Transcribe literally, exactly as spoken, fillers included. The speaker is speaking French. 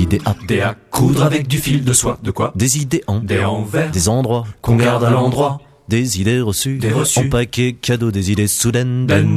idées à, Des à coudre avec du fil de soie. De quoi? des idées en, Des envers. des endroits Qu'on garde à l'endroit. des idées reçues, Des reçus. en paquet cadeau, des idées soudaines. Ben